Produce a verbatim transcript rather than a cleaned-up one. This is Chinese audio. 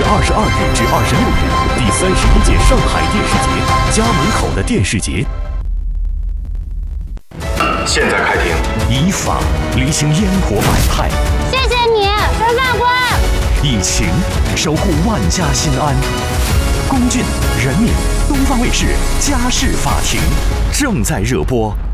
二十二日至二十六日，第三十一届上海电视节家门口的电视节。 现在开庭， 以法履行烟火百态， 谢谢你，陈法官。 以情守护万家心安。龚俊、任敏，东方卫视家事法庭正在热播。